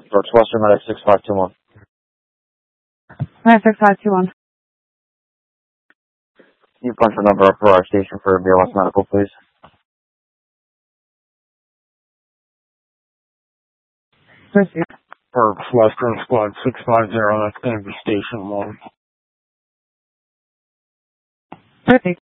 Brooks Western Medic 6521. Medic 6521. Can you punch the number up for our station for BLS Medical, please? Proceed. Brooks Western Squad 650, that's going to be Station 1. Proceed.